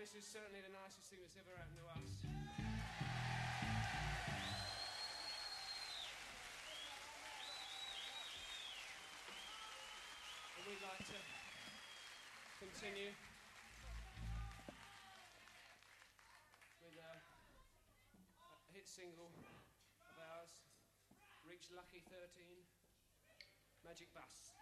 this is certainly the nicest thing that's ever happened to us. And we'd like to continue with a hit single of ours, Reach Lucky 13, Magic Bus.